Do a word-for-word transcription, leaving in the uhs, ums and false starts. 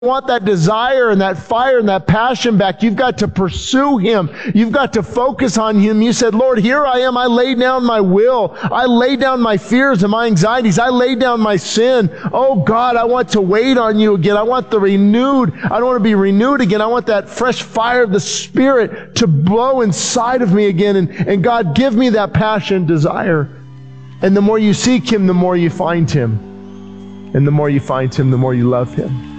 want that desire and that fire and that passion back, you've got to pursue Him. You've got to focus on Him. You said, Lord, here I am. I lay down my will. I lay down my fears and my anxieties. I lay down my sin. Oh God, I want to wait on you again. I want the renewed. I don't want to be renewed again. I want that fresh fire of the Spirit to blow inside of me again. And, and God, give me that passion and desire. And the more you seek Him, the more you find Him. And the more you find Him, the more you love Him.